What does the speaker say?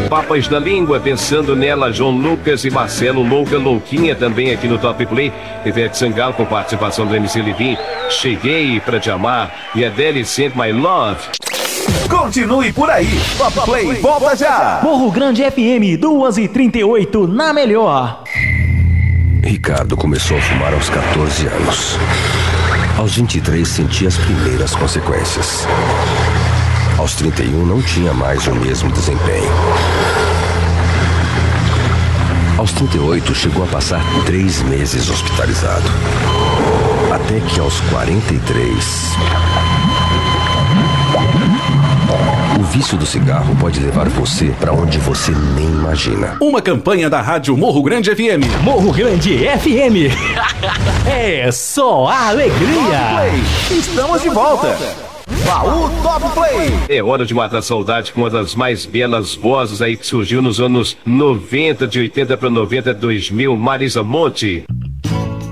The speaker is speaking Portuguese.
Papas da Língua, pensando nela, João Lucas e Marcelo Louca, Louquinha também aqui no Top Play. Ivete Sangalo com participação do MC Livinho. Cheguei pra te amar e Adele Sent My Love. Continue por aí. Top Play volta já. Morro Grande FM 2h38 na melhor. Ricardo começou a fumar aos 14 anos. Aos 23 sentia as primeiras consequências. Aos 31 não tinha mais o mesmo desempenho. Aos 38 chegou a passar 3 meses hospitalizado. Até que aos 43... O vício do cigarro pode levar você para onde você nem imagina. Uma campanha da Rádio Morro Grande FM. Morro Grande FM. É só alegria. Estamos de volta. Baú Top Play. É hora de matar a saudade com uma das mais belas vozes aí que surgiu nos anos 90, de 80 para 90, 2000, Marisa Monte.